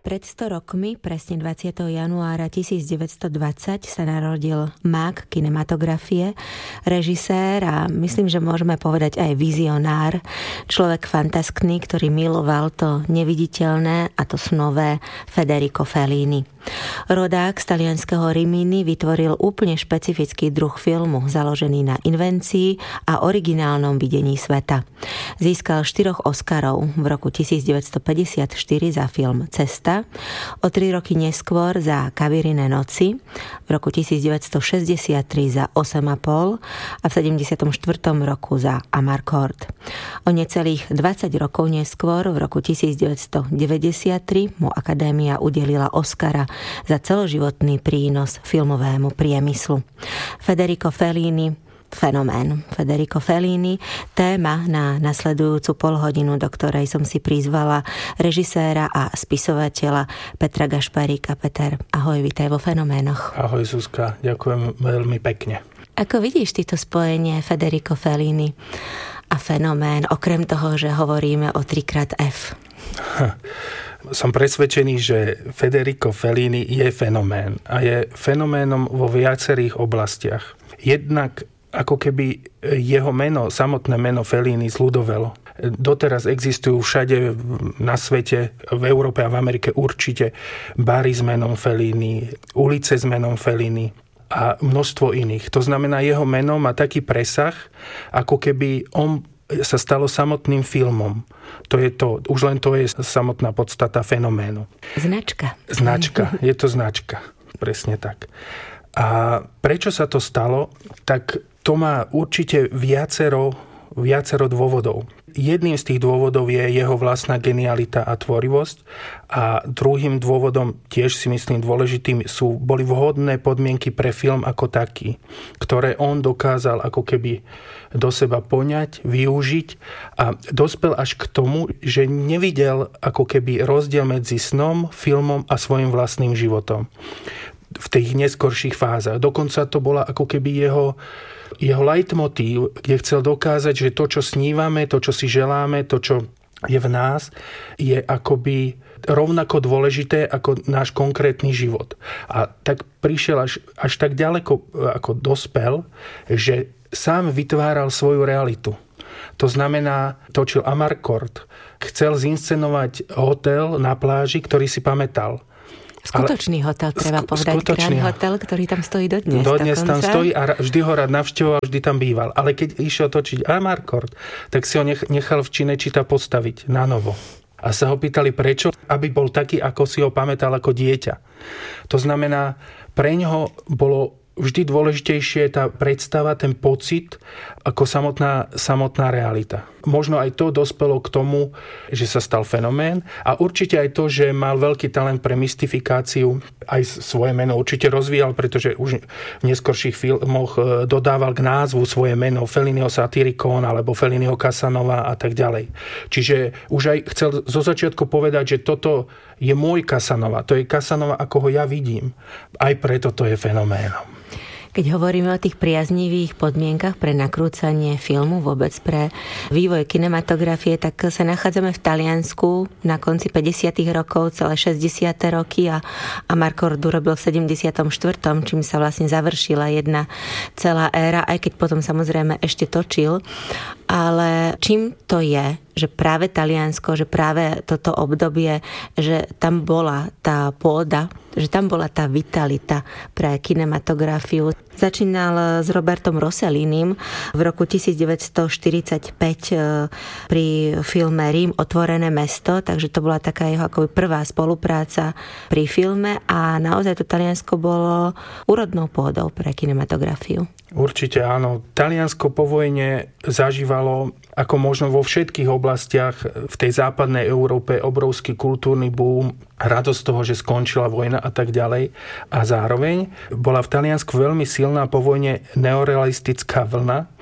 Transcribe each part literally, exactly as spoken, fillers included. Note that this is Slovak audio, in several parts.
Pred sto rokmi, presne dvadsiateho januára tisícdeväťstodvadsať, sa narodil mák kinematografie, režisér a myslím, že môžeme povedať aj vizionár, človek fantaskný, ktorý miloval to neviditeľné a to snové Federico Fellini. Rodák z talianskeho Rimini vytvoril úplne špecifický druh filmu, založený na invencii a originálnom videní sveta. Získal štyroch Oscarov, v roku tisícdeväťstopäťdesiatštyri za film Cesta, o tri roky neskôr za Kaviriné noci, v roku tisícdeväťstošesťdesiattri za osem a pol a v sedemdesiatom štvrtom roku za Amarcord. O necelých dvadsať rokov neskôr, v roku tisícdeväťstodeväťdesiattri, mu Akadémia udelila Oscara za celoživotný prínos filmovému priemyslu. Federico Fellini, fenomén. Federico Fellini, téma na nasledujúcu polhodinu, do ktorej som si prizvala režiséra a spisovateľa Petra Gašparíka. Peter, ahoj, vitaj vo Fenoménoch. Ahoj Zuzka, ďakujem veľmi pekne. Ako vidíš ty to spojenie Federico Fellini a fenomén, okrem toho, že hovoríme o trikrát F? Som presvedčený, že Federico Fellini je fenomén a je fenoménom vo viacerých oblastiach. Jednak ako keby jeho meno, samotné meno Fellini zľudovelo. Doteraz existujú všade na svete, v Európe a v Amerike určite bary s menom Fellini, ulice s menom Fellini a množstvo iných. To znamená, jeho meno má taký presah, ako keby on sa stalo samotným filmom. To je to, už len to je samotná podstata fenoménu. Značka. Značka, je to značka. Presne tak. A prečo sa to stalo? Tak to má určite viacero, viacero dôvodov. Jedným z tých dôvodov je jeho vlastná genialita a tvorivosť a druhým dôvodom, tiež si myslím dôležitým, sú, boli vhodné podmienky pre film ako taký, ktoré on dokázal ako keby do seba poňať, využiť a dospel až k tomu, že nevidel ako keby rozdiel medzi snom, filmom a svojim vlastným životom v tých neskorších fázach. Dokonca to bola ako keby jeho jeho leitmotív, kde chcel dokázať, že to, čo snívame, to, čo si želáme, to, čo je v nás, je akoby rovnako dôležité ako náš konkrétny život. A tak prišiel až, až tak ďaleko, ako dospel, že sám vytváral svoju realitu. To znamená, točil Amarcord, chcel zinscenovať hotel na pláži, ktorý si pamätal. Skutočný hotel, treba povedať. Skutočný hotel, ktorý tam stojí dodnes. Dodnes tam stojí a vždy ho rád navštevoval, vždy tam býval. Ale keď išiel točiť Amarcord, tak si ho nechal v Cinecittà postaviť na novo. A sa ho pýtali prečo, aby bol taký, ako si ho pamätal ako dieťa. To znamená, pre ňoho bolo vždy dôležitejšie tá predstava, ten pocit, ako samotná, samotná realita. Možno aj to dospelo k tomu, že sa stal fenomén a určite aj to, že mal veľký talent pre mystifikáciu, aj svoje meno určite rozvíjal, pretože už v neskorších filmoch dodával k názvu svoje meno Felliniho Satyricon alebo Felliniho Casanova a tak ďalej. Čiže už aj chcel zo začiatku povedať, že toto je môj Casanova, to je Casanova, ako ho ja vidím. Aj preto to je fenoménom. Keď hovoríme o tých priaznivých podmienkach pre nakrúcanie filmu, vôbec pre vývoj kinematografie, tak sa nachádzame v Taliansku na konci päťdesiatych rokov, celé šesťdesiate roky a Amarcord urobil v sedemdesiatom štvrtom, čím sa vlastne završila jedna celá éra, aj keď potom samozrejme ešte točil. Ale čím to je, že práve Taliansko, že práve toto obdobie, že tam bola tá pôda, že tam bola tá vitalita pre kinematografiu. Začínal s Robertom Rossellinim v roku devätnásťstoštyridsaťpäť pri filme Rím, otvorené mesto, takže to bola taká jeho akoby prvá spolupráca pri filme a naozaj to Taliansko bolo úrodnou pôdou pre kinematografiu. Určite áno. Taliansko po vojne zažívalo, ako možno vo všetkých oblastiach v tej západnej Európe, obrovský kultúrny boom, radosť toho, že skončila vojna a tak ďalej. A zároveň bola v Taliansku veľmi silná po vojne neorealistická vlna,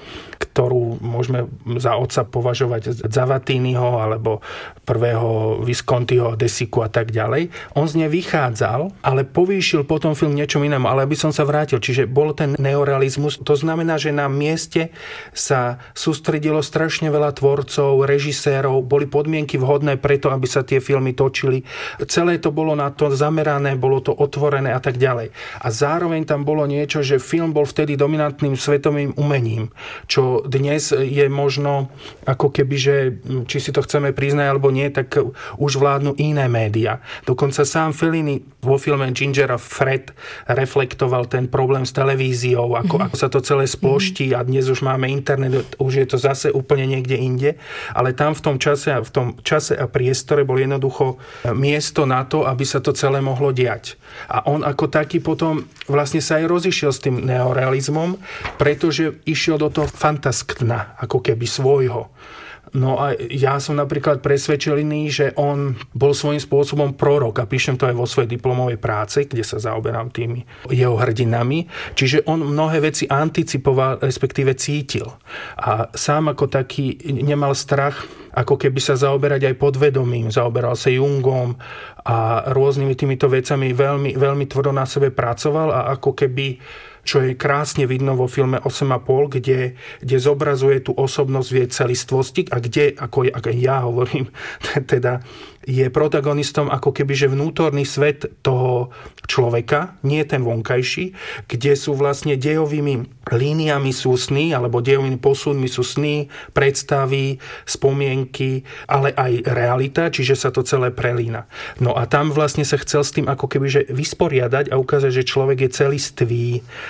ktorú môžeme za otca považovať Zavattiniho alebo prvého Viscontiho, Desiku a tak ďalej. On z nej vychádzal, ale povýšil potom film niečom inému. Ale aby som sa vrátil, čiže bol ten neorealizmus. To znamená, že na mieste sa sústredilo strašne veľa tvorcov, režisérov, boli podmienky vhodné preto, aby sa tie filmy točili. Celé to bolo na to zamerané, bolo to otvorené a tak ďalej. A zároveň tam bolo niečo, že film bol vtedy dominantným svetovým umením, čo dnes je možno ako keby, že či si to chceme priznať alebo nie, tak už vládnu iné médiá. Dokonca sám Fellini vo filme Ginger a Fred reflektoval ten problém s televíziou, ako, mm-hmm. ako sa to celé sploští a dnes už máme internet, už je to zase úplne niekde inde, ale tam v tom čase a v tom čase a priestore bol jednoducho miesto na to, aby sa to celé mohlo diať. A on ako taký potom vlastne sa aj rozišiel s tým neorealizmom, pretože išiel do toho fantaskna, ako keby svojho. No a ja som napríklad presvedčený, že on bol svojím spôsobom prorok a píšem to aj vo svojej diplomovej práci, kde sa zaoberám tými jeho hrdinami. Čiže on mnohé veci anticipoval, respektíve cítil. A sám ako taký nemal strach, ako keby sa zaoberať aj podvedomím. Zaoberal sa Jungom a rôznymi týmito vecami veľmi, veľmi tvrdo na sebe pracoval a ako keby, čo je krásne vidno vo filme osem a pol, kde, kde zobrazuje tú osobnosť v jej celistvosti a kde, ako, ako ja hovorím, teda je protagonistom ako keby, že vnútorný svet toho človeka, nie ten vonkajší, kde sú vlastne dejovými líniami sú sny, alebo dejovými posúdmi sú sny, predstavy, spomienky, ale aj realita, čiže sa to celé prelína. No a tam vlastne sa chcel s tým ako keby, že vysporiadať a ukázať, že človek je celistvý,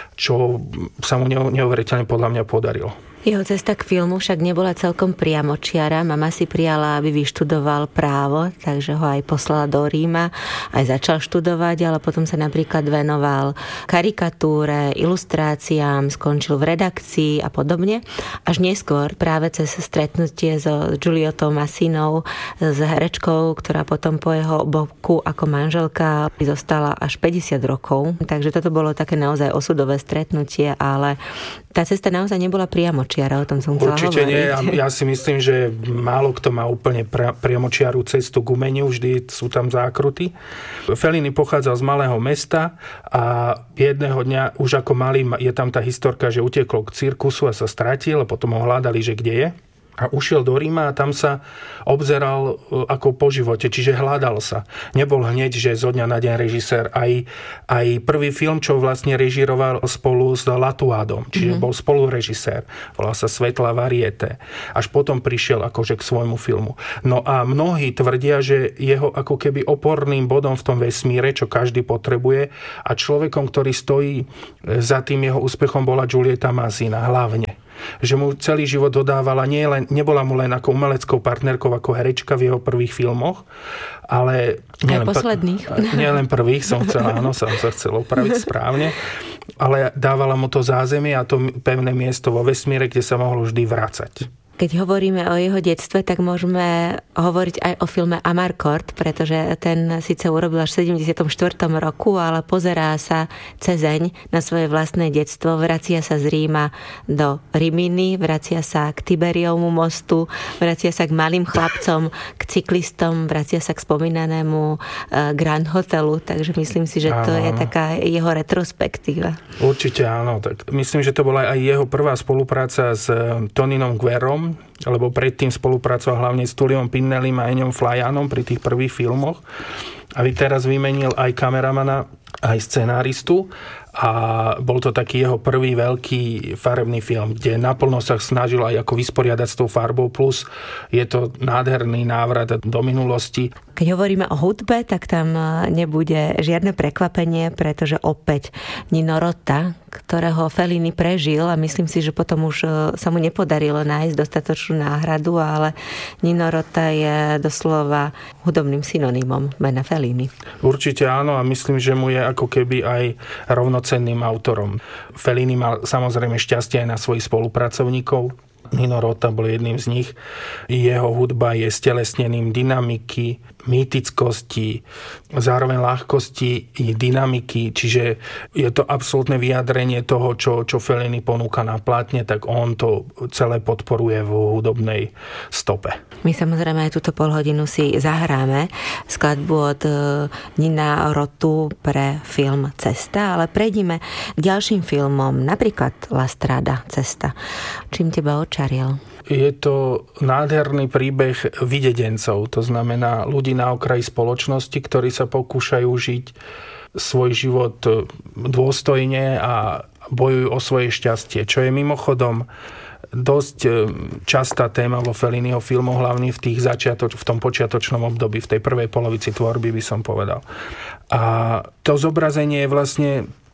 čo sa mu neuveriteľne podľa mňa podarilo. Jeho cesta k filmu však nebola celkom priamočiara. Mama si prijala, aby vyštudoval právo, takže ho aj poslala do Ríma. Aj začal študovať, ale potom sa napríklad venoval karikatúre, ilustráciám, skončil v redakcii a podobne. Až neskôr, práve cez stretnutie so Giuliettou Massinou, s herečkou, ktorá potom po jeho boku ako manželka zostala až päťdesiat rokov. Takže toto bolo také naozaj osudové stretnutie, ale tá cesta naozaj nebola priamočiara, o tom som chcela Určite hovoriť. nie, ja, ja si myslím, že málo kto má úplne pra, priamočiarú cestu k umeniu, vždy sú tam zákruty. Fellini pochádzal z malého mesta a jedného dňa, už ako malý, je tam tá historka, že utekol k cirkusu a sa stratil a potom ho hľadali, že kde je. A ušiel do Ríma a tam sa obzeral ako po živote, čiže hľadal sa. Nebol hneď, že zo dňa na deň režisér. Aj, aj prvý film, čo vlastne režiroval spolu s Latuádom, čiže mm-hmm. bol spolurežisér. Volal sa Svetla variete. Až potom prišiel akože k svojmu filmu. No a mnohí tvrdia, že jeho ako keby oporným bodom v tom vesmíre, čo každý potrebuje, a človekom, ktorý stojí za tým jeho úspechom, bola Giulietta Massina hlavne. Že mu celý život dodávala, nie len, nebola mu len ako umeleckou partnerkou, ako herečka v jeho prvých filmoch, ale... Aj posledných. Pr- nie len prvých, som chcel, áno, som sa chcel opraviť správne, ale dávala mu to zázemie a to pevné miesto vo vesmíre, kde sa mohlo vždy vracať. Keď hovoríme o jeho detstve, tak môžeme hovoriť aj o filme Amarcord, pretože ten síce urobil až v sedemdesiatom štvrtom roku, ale pozerá sa cezeň na svoje vlastné detstvo, vracia sa z Ríma do Rimini, vracia sa k Tiberiovmu mostu, vracia sa k malým chlapcom, k cyklistom, vracia sa k spomínanému Grand Hotelu, takže myslím si, že to áno. je taká jeho retrospektíva. Určite áno, tak myslím, že to bola aj jeho prvá spolupráca s Toninom Guerrom, lebo predtým spolupracoval hlavne s Tuliom Pinnellim a Eňom Flajánom pri tých prvých filmoch. A teraz vymenil aj kameramana, aj scenáristu a bol to taký jeho prvý veľký farebný film, kde naplno sa snažil aj ako vysporiadať s tou farbou, plus je to nádherný návrat do minulosti. Keď hovoríme o hudbe, tak tam nebude žiadne prekvapenie, pretože opäť Nino Rota, ktorého Fellini prežil a myslím si, že potom už sa mu nepodarilo nájsť dostatočnú náhradu, ale Nino Rota je doslova hudobným synonymom mena Fellini. Určite áno a myslím, že mu je ako keby aj rovnocenným autorom. Fellini mal samozrejme šťastie aj na svojich spolupracovníkov. Nino Rota bol jedným z nich. Jeho hudba je stelesnením dynamiky, mýtickosti, zároveň ľahkosti i dynamiky, čiže je to absolútne vyjadrenie toho, čo, čo Fellini ponúka na plátne, tak on to celé podporuje vo hudobnej stope. My samozrejme aj túto polhodinu si zahráme skladbu od Nina Rotu pre film Cesta, ale prejdime k ďalším filmom, napríklad La Strada, Cesta. Čím teba očaril? Je to nádherný príbeh videdencov, to znamená ľudí na okraji spoločnosti, ktorí sa pokúšajú žiť svoj život dôstojne a bojujú o svoje šťastie, čo je mimochodom dosť častá téma vo Felliniho filmoch, hlavne v tých začiatoč, v tom počiatočnom období, v tej prvej polovici tvorby by som povedal. A to zobrazenie je vlastne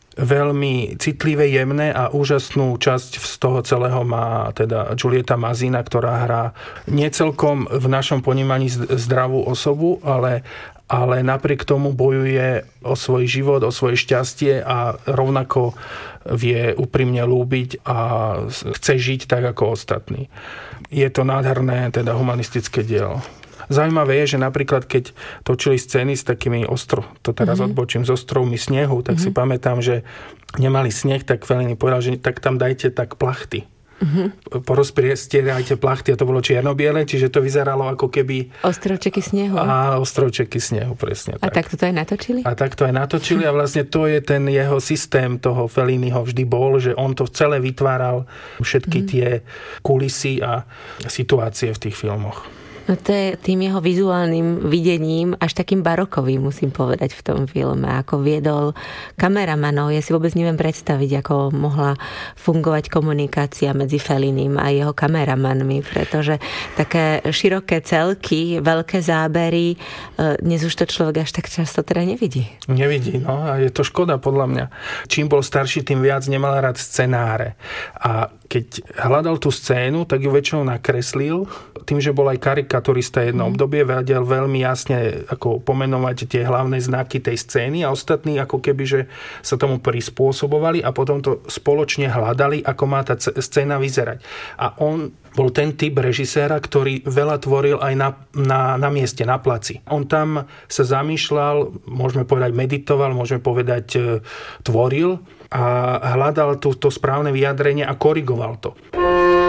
veľmi citlivé, jemné a úžasnú časť z toho celého má teda Giulietta Masina, ktorá hrá necelkom v našom ponímaní zdravú osobu, ale, ale napriek tomu bojuje o svoj život, o svoje šťastie a rovnako vie úprimne ľúbiť a chce žiť tak ako ostatní. Je to nádherné, teda humanistické dielo. Zaujímavé je, že napríklad keď točili scény s takými ostro, to teraz mm-hmm. odbočím, s ostrovmi snehu, tak mm-hmm. si pamätám, že nemali sneh, tak Fellini povedal, že tak tam dajte tak plachty. Mm-hmm. Porozpriesterajte plachty a to bolo čierno-biele, čiže to vyzeralo ako keby... Ostrovčeky snehu. A ostrovčeky snehu, presne tak. A tak to aj natočili? A tak to aj natočili a vlastne to je ten jeho systém toho Felliniho vždy bol, že on to celé vytváral, všetky mm-hmm. tie kulisy a situácie v tých filmoch. No to je tým jeho vizuálnym videním až takým barokovým, musím povedať, v tom filme. Ako viedol kameramanov. Ja si vôbec neviem predstaviť, ako mohla fungovať komunikácia medzi Fellinim a jeho kameramanmi, pretože také široké celky, veľké zábery, dnes už to človek až tak často teda nevidí. Nevidí, no a je to škoda podľa mňa. Čím bol starší, tým viac nemal rád scenáre. A keď hľadal tú scénu, tak ju väčšinou nakreslil. Tým, že bol aj karikaturista jedno mm. obdobie, vedel veľmi jasne ako pomenovať tie hlavné znaky tej scény a ostatní ako keby, že sa tomu prispôsobovali a potom to spoločne hľadali, ako má tá scéna vyzerať. A on bol ten typ režiséra, ktorý veľa tvoril aj na, na, na mieste, na placi. On tam sa zamýšľal, môžeme povedať meditoval, môžeme povedať tvoril a hľadal to, to správne vyjadrenie a korigoval to.